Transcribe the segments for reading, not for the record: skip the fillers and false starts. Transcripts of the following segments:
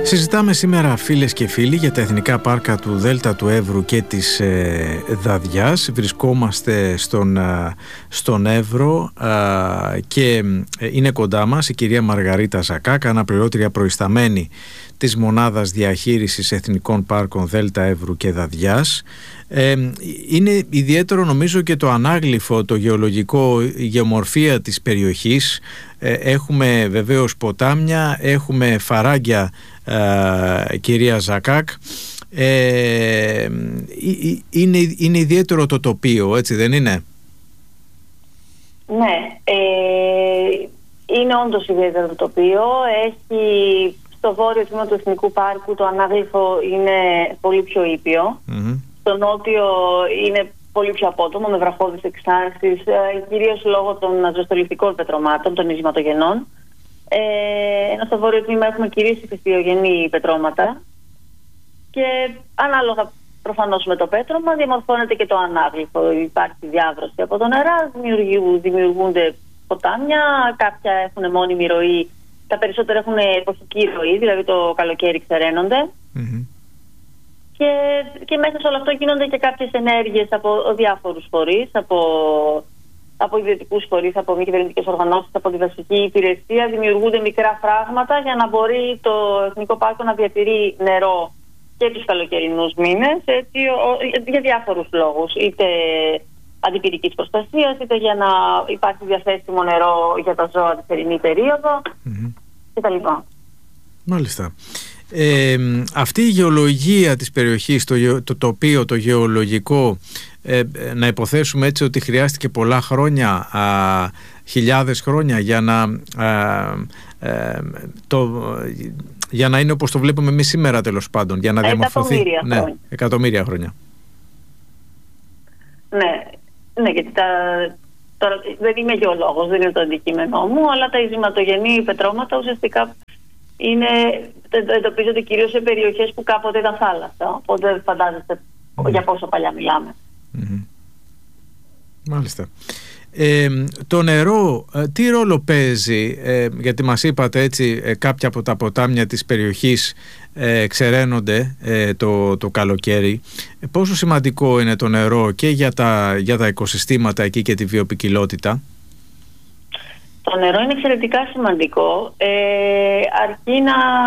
Συζητάμε σήμερα, φίλες και φίλοι, για τα εθνικά πάρκα του Δέλτα του Εύρου και της Δαδιάς. Βρισκόμαστε στον Εύρο και είναι κοντά μας η κυρία Μαργαρίτα Ζακάκ, αναπληρώτρια προϊσταμένη της Μονάδας Διαχείρισης Εθνικών Πάρκων Δέλτα Εύρου και Δαδιάς. Είναι ιδιαίτερο, νομίζω, και το ανάγλυφο, το γεωλογικό, η γεωμορφία της περιοχής. Έχουμε βεβαίως ποτάμια, έχουμε φαράγγια, κυρία Ζακάκ. Είναι ιδιαίτερο το τοπίο, έτσι δεν είναι? Ναι, είναι όντως ιδιαίτερο το τοπίο. Έχει στο βόρειο τμήμα του Εθνικού Πάρκου το ανάγλυφο είναι πολύ πιο ήπιο. Στο νότιο είναι πολύ πιο απότομο, με βραχώδεις εξάρσεις, κυρίως λόγω των αζωστολιθικών πετρωμάτων, των ειζηματογενών. Ενώ στο βόρειο τμήμα έχουμε κυρίως ηφαιστειογενή πετρώματα. Και ανάλογα προφανώς με το πέτρωμα διαμορφώνεται και το ανάγλυφο. Υπάρχει διάβρωση από το νερά, δημιουργούνται ποτάμια, κάποια έχουν μόνιμη ροή, τα περισσότερα έχουν εποχική ροή, δηλαδή το καλοκαίρι ξεραίνονται. Και μέσα σε όλο αυτό γίνονται και κάποιες ενέργειες από διάφορους φορείς, από ιδιωτικούς φορείς, από μη κυβερνητικές οργανώσεις, από τη δασική υπηρεσία. Δημιουργούνται μικρά φράγματα για να μπορεί το Εθνικό Πάρκο να διατηρεί νερό και τους καλοκαιρινούς μήνες, έτσι, για διάφορους λόγους. Είτε αντιπυρικής προστασίας, είτε για να υπάρχει διαθέσιμο νερό για τα ζώα τη θερινή περίοδο κτλ. Μάλιστα. Αυτή η γεωλογία της περιοχής, το τοπίο, το γεωλογικό, να υποθέσουμε έτσι ότι χρειάστηκε πολλά χρόνια, χιλιάδες χρόνια για να είναι όπως το βλέπουμε εμείς σήμερα, τέλος πάντων, για να διαμορφωθεί. Εκατομμύρια χρόνια. Ναι, γιατί τώρα δεν είμαι γεωλόγος, δεν είναι το αντικείμενό μου, αλλά τα ειζηματογενή πετρώματα ουσιαστικά εντοπίζονται κυρίως σε περιοχές που κάποτε ήταν θάλασσα. Οπότε φαντάζεστε για πόσο παλιά μιλάμε. Μάλιστα. Το νερό τι ρόλο παίζει, γιατί μας είπατε έτσι κάποια από τα ποτάμια της περιοχής ξεραίνονται το καλοκαίρι. Πόσο σημαντικό είναι το νερό και για τα οικοσυστήματα εκεί και τη βιοποικιλότητα? Το νερό είναι εξαιρετικά σημαντικό, αρκεί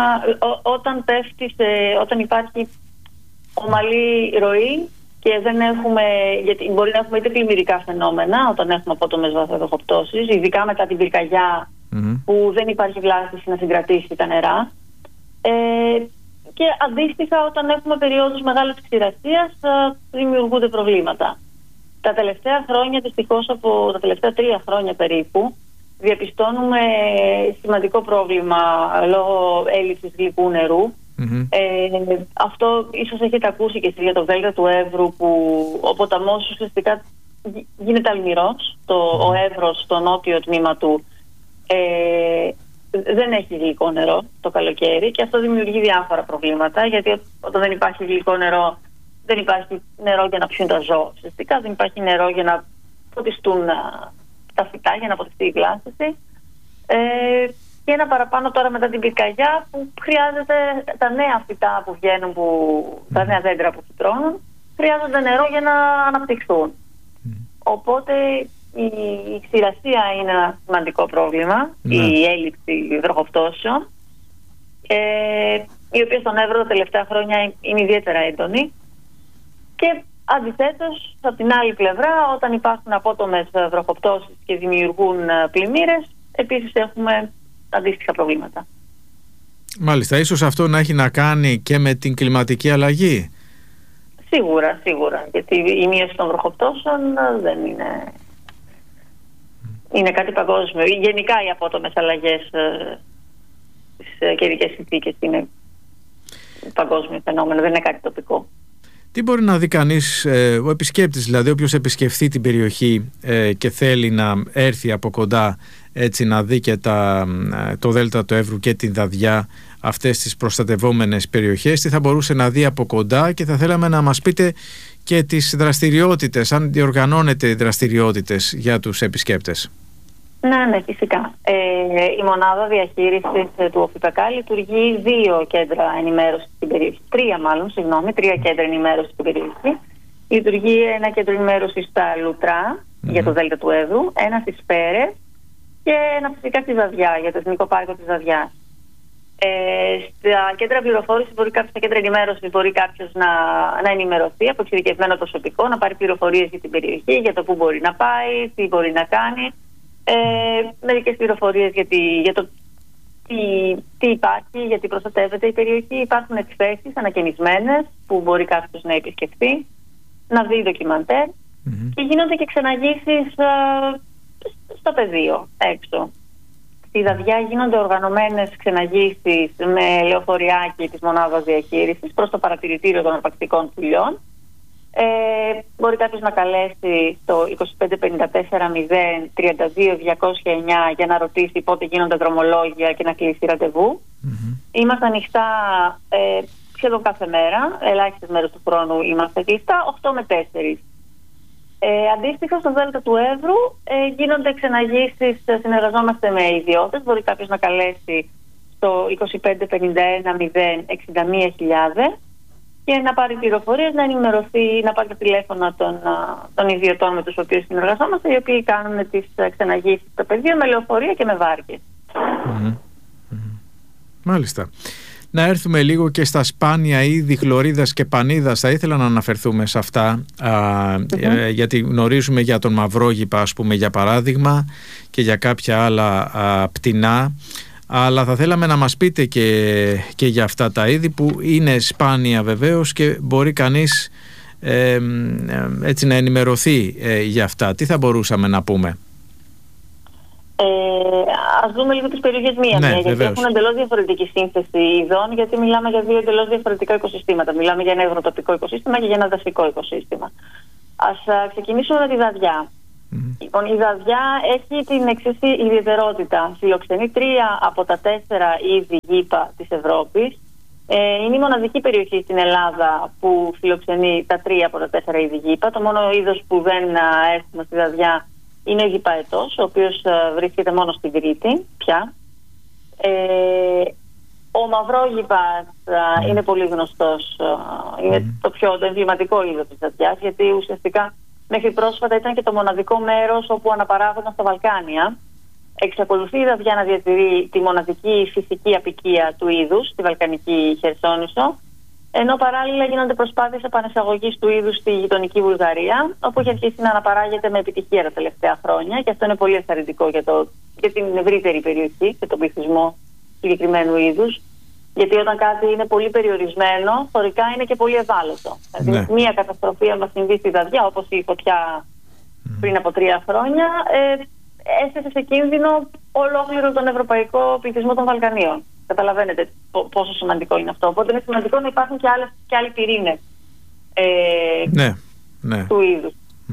όταν υπάρχει ομαλή ροή και δεν έχουμε, γιατί μπορεί να έχουμε είτε πλημμυρικά φαινόμενα όταν έχουμε απότομες βαθοδοχοπτώσεις, ειδικά μετά την πυρκαγιά που δεν υπάρχει βλάστηση να συγκρατήσει τα νερά, και αντίστοιχα όταν έχουμε περιόδους μεγάλης ξηρασίας δημιουργούνται προβλήματα. Τα τελευταία χρόνια, δυστυχώς από τα τελευταία 3 χρόνια περίπου, διαπιστώνουμε σημαντικό πρόβλημα λόγω έλλειψης γλυκού νερού. Αυτό ίσως έχετε ακούσει και εσείς για το Δέλτα του Εύρου, που ο ποταμός ουσιαστικά γίνεται αλμυρός. Ο Εύρος στο νότιο τμήμα του δεν έχει γλυκό νερό το καλοκαίρι, και αυτό δημιουργεί διάφορα προβλήματα, γιατί όταν δεν υπάρχει γλυκό νερό, δεν υπάρχει νερό για να πιούν τα ζώα. Ουσιαστικά δεν υπάρχει νερό για να ποτιστούν τα φυτά, για να αποτεθεί η βλάστηση. Και ένα παραπάνω τώρα μετά την πυρκαγιά, που χρειάζεται τα νέα φυτά που βγαίνουν, τα νέα δέντρα που φυτρώνουν, χρειάζονται νερό για να αναπτυχθούν. Οπότε η ξηρασία είναι ένα σημαντικό πρόβλημα, η έλλειψη βροχοπτώσεων, η οποία στον Εύρο τα τελευταία χρόνια είναι ιδιαίτερα έντονη. Και αντιθέτως, από την άλλη πλευρά, όταν υπάρχουν απότομες βροχοπτώσεις και δημιουργούν πλημμύρες, επίσης έχουμε αντίστοιχα προβλήματα. Μάλιστα, ίσως αυτό να έχει να κάνει και με την κλιματική αλλαγή. Σίγουρα, γιατί η μείωση των βροχοπτώσεων δεν είναι κάτι παγκόσμιο. Γενικά οι απότομες αλλαγές στις καιρικές συνθήκες είναι παγκόσμιο φαινόμενο, δεν είναι κάτι τοπικό. Τι μπορεί να δει κανείς, ο επισκέπτης δηλαδή, όποιος επισκεφθεί την περιοχή και θέλει να έρθει από κοντά, έτσι, να δει και το Δέλτα του Εύρου και την Δαδιά, αυτές τις προστατευόμενες περιοχές, τι θα μπορούσε να δει από κοντά? Και θα θέλαμε να μας πείτε και τις δραστηριότητες, αν διοργανώνετε δραστηριότητες για τους επισκέπτες. Ναι, φυσικά. Η μονάδα διαχείρισης του ΟΦΠΚ λειτουργεί 2 κέντρα ενημέρωσης στην περιοχή. 3 κέντρα ενημέρωσης στην περιοχή. Λειτουργεί ένα κέντρο ενημέρωσης στα Λουτρά για το Δέλτα του Εύρου, ένα στις Πέρες και ένα φυσικά στη Δαδιά, για το Εθνικό Πάρκο της Δαδιάς. Στα κέντρα πληροφόρησης, στα κέντρα ενημέρωσης, μπορεί κάποιος να ενημερωθεί από εξειδικευμένο προσωπικό, να πάρει πληροφορίες για την περιοχή, για το πού μπορεί να πάει, τι μπορεί να κάνει. Μερικές πληροφορίες για το τι υπάρχει, γιατί προστατεύεται η περιοχή. Υπάρχουν εκθέσεις ανακαινισμένες που μπορεί κάποιος να επισκεφτεί, να δει ντοκιμαντέρ και γίνονται και ξεναγήσεις στο πεδίο έξω. Στη Δαδιά γίνονται οργανωμένες ξεναγήσεις με λεωφοριάκι της μονάδας διαχείρισης προς το παρατηρητήριο των αρπακτικών πουλιών. Μπορεί κάποιος να καλέσει το 2554-0-32-209 για να ρωτήσει πότε γίνονται δρομολόγια και να κλείσει ραντεβού. Είμαστε ανοιχτά σχεδόν κάθε μέρα, ελάχιστες μέρες του χρόνου είμαστε κλειστά, 8 με 4. Αντίστοιχα στο Δέλτα του Εύρου γίνονται ξεναγήσεις, συνεργαζόμαστε με ιδιώτες. Μπορεί κάποιος να καλέσει στο 2551-0-61.000 και να πάρει πληροφορίες, να ενημερωθεί, να πάρει τα τηλέφωνα των ιδιωτών με τους οποίους συνεργαζόμαστε, οι οποίοι κάνουν τις ξεναγήσεις στο πεδίο με λεωφορεία και με βάρκες. Μάλιστα. Να έρθουμε λίγο και στα σπάνια είδη χλωρίδας και πανίδας. Θα ήθελα να αναφερθούμε σε αυτά, γιατί γνωρίζουμε για τον μαυρόγυπα, ας πούμε, για παράδειγμα, και για κάποια άλλα πτηνά. Αλλά θα θέλαμε να μας πείτε και για αυτά τα είδη που είναι σπάνια βεβαίως και μπορεί κανείς έτσι να ενημερωθεί για αυτά. Τι θα μπορούσαμε να πούμε? Ας δούμε λίγο τις περιοχές μία-μία, γιατί έχουν εντελώς διαφορετική σύνθεση ειδών, γιατί μιλάμε για 2 εντελώς διαφορετικά οικοσυστήματα. Μιλάμε για ένα ευρωτοπικό οικοσύστημα και για ένα δασικό οικοσύστημα. Ας ξεκινήσουμε με τη Δαδιά. Λοιπόν, η Δαδιά έχει την εξής ιδιαιτερότητα. Φιλοξενεί 3 από τα 4 είδη γήπα της Ευρώπης. Είναι η μοναδική περιοχή στην Ελλάδα που φιλοξενεί τα 3 από τα 4 είδη γήπα. Το μόνο είδος που δεν έχουμε στη Δαδιά είναι ο γηπαετός, ο οποίος βρίσκεται μόνο στην Κρήτη πια. Ο μαυρόγυπας είναι πολύ γνωστός. Είναι το εμβληματικό είδος της Δαδιάς, γιατί ουσιαστικά μέχρι πρόσφατα ήταν και το μοναδικό μέρος όπου αναπαράγονταν στα Βαλκάνια. Εξακολουθεί η Δαδιά να διατηρεί τη μοναδική φυσική αποικία του είδους στη Βαλκανική Χερσόνησο, ενώ παράλληλα γίνονται προσπάθειες επανεισαγωγής του είδους στη γειτονική Βουλγαρία, όπου έχει αρχίσει να αναπαράγεται με επιτυχία τα τελευταία χρόνια, και αυτό είναι πολύ ενθαρρυντικό για την ευρύτερη περιοχή και τον πληθυσμό συγκεκριμένου είδους. Γιατί όταν κάτι είναι πολύ περιορισμένο, θωρικά είναι και πολύ ευάλωτο. Δηλαδή, μία καταστροφή, αν μας συμβεί στη Δαδιά, όπως η φωτιά πριν από 3 χρόνια, έθεσε σε κίνδυνο ολόκληρο τον ευρωπαϊκό πληθυσμό των Βαλκανίων. Καταλαβαίνετε πόσο σημαντικό είναι αυτό. Οπότε είναι σημαντικό να υπάρχουν και άλλοι πυρήνες του είδους.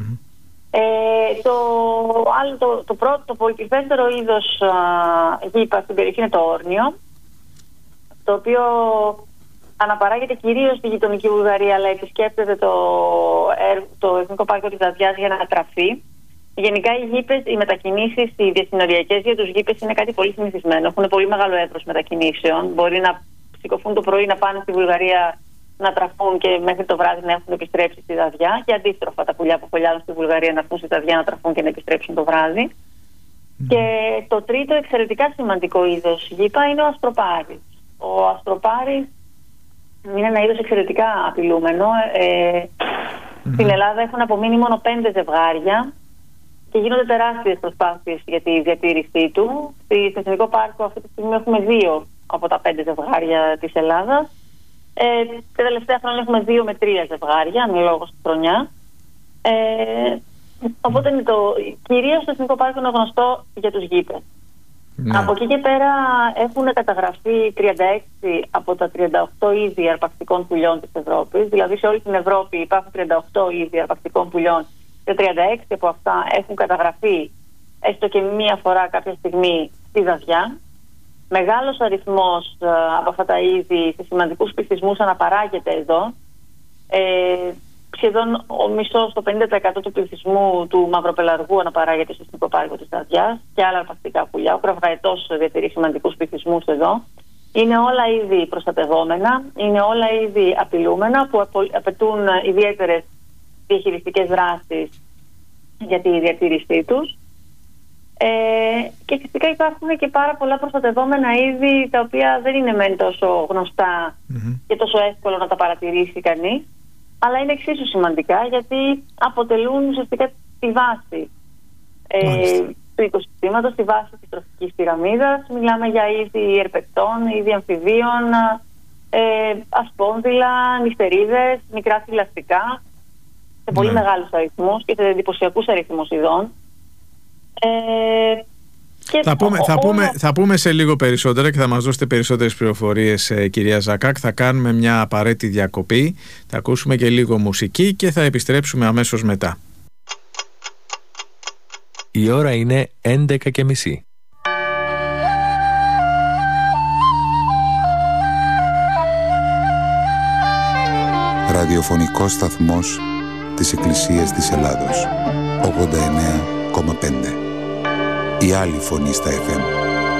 Το πολυπληθέστερο είδος γήπα στην περιοχή είναι το όρνιο, το οποίο αναπαράγεται κυρίως στη γειτονική Βουλγαρία, αλλά επισκέπτεται το Εθνικό Πάρκο της Δαδιάς για να τραφεί. Γενικά οι μετακινήσεις, οι διασυνοριακές για τους γήπες είναι κάτι πολύ συνηθισμένο. Έχουν πολύ μεγάλο εύρος μετακινήσεων. Μπορεί να σηκωθούν το πρωί, να πάνε στη Βουλγαρία να τραφούν και μέχρι το βράδυ να έχουν επιστρέψει στη Δαδιά. Και αντίστροφα, τα πουλιά που φωλιάζουν στη Βουλγαρία να έρθουν στη Δαδιά να τραφούν και να επιστρέψουν το βράδυ. Και το τρίτο εξαιρετικά σημαντικό είδος γήπα είναι ο ασπροπάρης. Ο ασπροπάρης είναι ένα είδος εξαιρετικά απειλούμενο. Στην Ελλάδα έχουν απομείνει μόνο 5 ζευγάρια και γίνονται τεράστιες προσπάθειες για τη διατήρησή του. Στο Εθνικό Πάρκο αυτή τη στιγμή έχουμε 2 από τα 5 ζευγάρια της Ελλάδας. Τα τελευταία χρόνια έχουμε 2 με 3 ζευγάρια, αναλόγως τη χρονιά. Οπότε κυρίως το Εθνικό Πάρκο είναι γνωστό για τους γήπες. Από εκεί και πέρα έχουν καταγραφεί 36 από τα 38 είδη αρπακτικών πουλιών της Ευρώπης. Δηλαδή σε όλη την Ευρώπη υπάρχουν 38 είδη αρπακτικών πουλιών και 36 από αυτά έχουν καταγραφεί έστω και μία φορά κάποια στιγμή στη Δαδιά. Μεγάλος αριθμός από αυτά τα είδη σε σημαντικούς πληθυσμούς αναπαράγεται εδώ. σχεδόν ο μισός, το 50% του πληθυσμού του μαυροπελαργού αναπαράγεται στο Εθνικό Πάρκο της Δαδιάς και άλλα αρπακτικά πουλιά. Ο κραβγαετός διατηρεί σημαντικούς πληθυσμούς εδώ. Είναι όλα είδη προστατευόμενα, είναι όλα είδη απειλούμενα που απαιτούν ιδιαίτερες διαχειριστικές δράσεις για τη διατήρησή τους. Και φυσικά υπάρχουν και πάρα πολλά προστατευόμενα είδη τα οποία δεν είναι μεν τόσο γνωστά και τόσο εύκολο να τα παρατηρήσει κανείς, αλλά είναι εξίσου σημαντικά γιατί αποτελούν ουσιαστικά τη βάση του οικοσυστήματος, τη βάση της τροφικής πυραμίδας. Μιλάμε για είδη ερπετών, είδη αμφιβίων, ασπόνδυλα, νυχτερίδες, μικρά θηλαστικά, σε πολύ μεγάλους αριθμούς και σε εντυπωσιακούς αριθμούς ειδών. Θα πούμε σε λίγο περισσότερα και θα μας δώσετε περισσότερες πληροφορίες, κυρία Ζακάκ. Θα κάνουμε μια απαραίτητη διακοπή, θα ακούσουμε και λίγο μουσική και θα επιστρέψουμε αμέσως μετά. Η ώρα είναι 11:30. Ραδιοφωνικός σταθμός της Εκκλησίας της Ελλάδος, 89,5. Η άλλη φωνή στα FM.